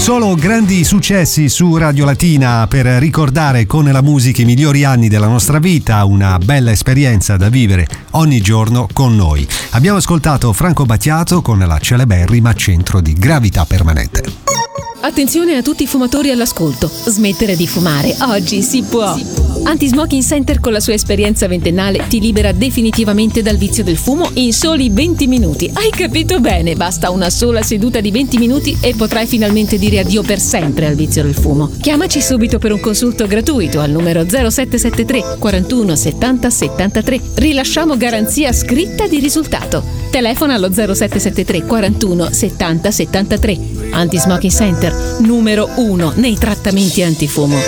Solo grandi successi su Radio Latina per ricordare con la musica i migliori anni della nostra vita, una bella esperienza da vivere ogni giorno con noi. Abbiamo ascoltato Franco Battiato con la celeberrima Centro di Gravità Permanente. Attenzione a tutti i fumatori all'ascolto. Smettere di fumare oggi si può. Anti-Smoking Center con la sua esperienza ventennale ti libera definitivamente dal vizio del fumo in soli 20 minuti. Hai capito bene? Basta una sola seduta di 20 minuti e potrai finalmente dire addio per sempre al vizio del fumo. Chiamaci subito per un consulto gratuito al numero 0773 41 70 73. Rilasciamo garanzia scritta di risultato. Telefona allo 0773 41 70 73. Anti-Smoking Center, numero 1 nei trattamenti antifumo.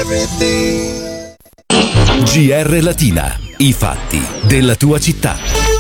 GR Latina, i fatti della tua città.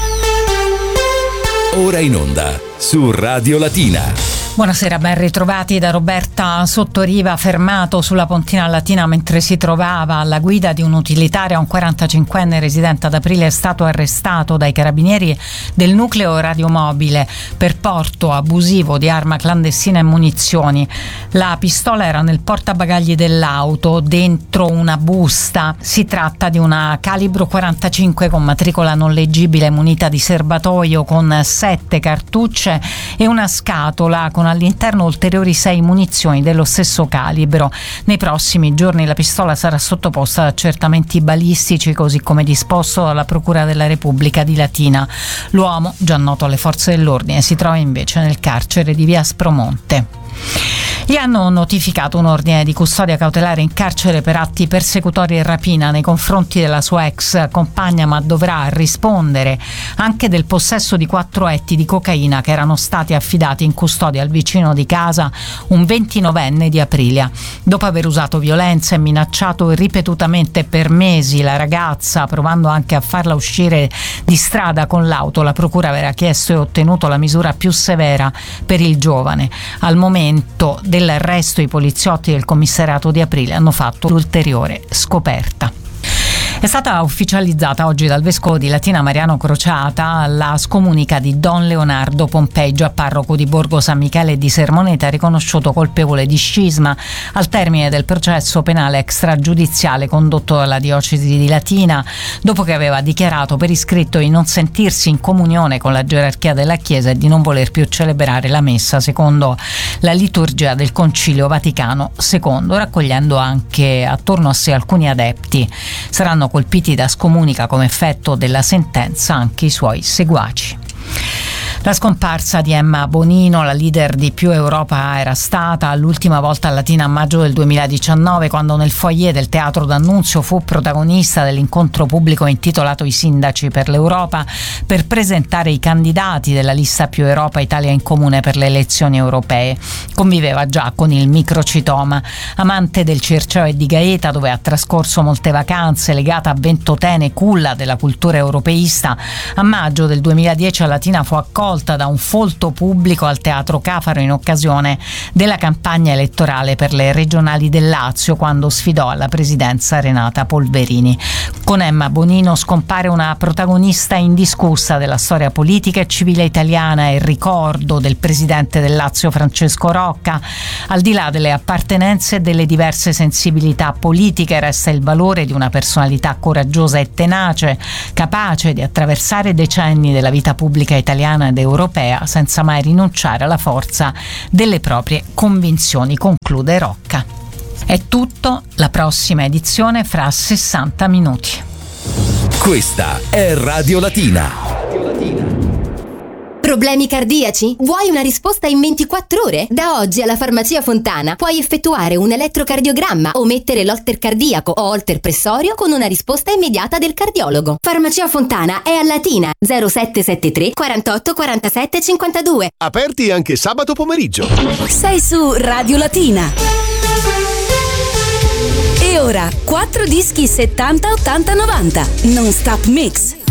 Ora in onda su Radio Latina. Buonasera, ben ritrovati da Roberta Sottoriva, fermato sulla Pontina Latina mentre si trovava alla guida di un utilitario. Un 45enne residente ad Aprilia è stato arrestato dai carabinieri del nucleo radiomobile per porto abusivo di arma clandestina e munizioni. La pistola era nel portabagagli dell'auto, dentro una busta. Si tratta di una calibro 45 con matricola non leggibile, munita di serbatoio con 7 cartucce e una scatola con all'interno ulteriori 6 munizioni dello stesso calibro. Nei prossimi giorni la pistola sarà sottoposta ad accertamenti balistici, così come disposto dalla Procura della Repubblica di Latina. L'uomo, già noto alle forze dell'ordine, si trova invece nel carcere di via Aspromonte. Gli hanno notificato un ordine di custodia cautelare in carcere per atti persecutori e rapina nei confronti della sua ex compagna, ma dovrà rispondere anche del possesso di 4 etti di cocaina che erano stati affidati in custodia al vicino di casa, un 29enne di Aprilia. Dopo aver usato violenza e minacciato ripetutamente per mesi la ragazza, provando anche a farla uscire di strada con l'auto, la procura aveva chiesto e ottenuto la misura più severa per il giovane. Al momento dell'arresto i poliziotti del commissariato di Aprilia hanno fatto l'ulteriore scoperta. È stata ufficializzata oggi dal vescovo di Latina Mariano Crociata la scomunica di Don Leonardo Pompei, già parroco di Borgo San Michele e di Sermoneta, riconosciuto colpevole di scisma al termine del processo penale extragiudiziale condotto dalla diocesi di Latina, dopo che aveva dichiarato per iscritto di non sentirsi in comunione con la gerarchia della Chiesa e di non voler più celebrare la messa secondo la liturgia del Concilio Vaticano II, raccogliendo anche attorno a sé alcuni adepti. Saranno colpiti da scomunica come effetto della sentenza anche i suoi seguaci. La scomparsa di Emma Bonino, la leader di Più Europa, era stata l'ultima volta a Latina a maggio del 2019, quando nel foyer del Teatro d'Annunzio fu protagonista dell'incontro pubblico intitolato I sindaci per l'Europa, per presentare i candidati della lista Più Europa Italia in Comune per le elezioni europee. Conviveva già con il microcitoma. Amante del Circeo e di Gaeta, dove ha trascorso molte vacanze, legata a Ventotene, culla della cultura europeista, a maggio del 2010 a Latina fu accolta da un folto pubblico al Teatro Cafaro in occasione della campagna elettorale per le regionali del Lazio, quando sfidò alla presidenza Renata Polverini. Con Emma Bonino scompare una protagonista indiscussa della storia politica e civile italiana e il ricordo del presidente del Lazio Francesco Rocca. Al di là delle appartenenze e delle diverse sensibilità politiche, resta il valore di una personalità coraggiosa e tenace, capace di attraversare decenni della vita pubblica italiana ed europea senza mai rinunciare alla forza delle proprie convinzioni, conclude Rocca. È tutto, la prossima edizione fra 60 minuti. Questa è Radio Latina. Problemi cardiaci? Vuoi una risposta in 24 ore? Da oggi alla Farmacia Fontana puoi effettuare un elettrocardiogramma o mettere l'holter cardiaco o holter pressorio con una risposta immediata del cardiologo. Farmacia Fontana è a Latina, 0773 48 47 52. Aperti anche sabato pomeriggio. Sei su Radio Latina. E ora 4 dischi 70 80 90 non stop mix.